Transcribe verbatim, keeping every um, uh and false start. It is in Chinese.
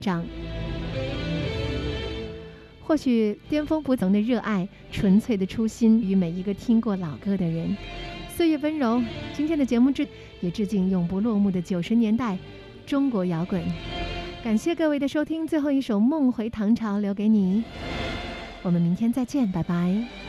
长。或许巅峰不曾的热爱，纯粹的初心，与每一个听过老歌的人。岁月温柔，今天的节目致也致敬永不落幕的九十年代中国摇滚。感谢各位的收听，最后一首《梦回唐朝》留给你。我们明天再见，拜拜。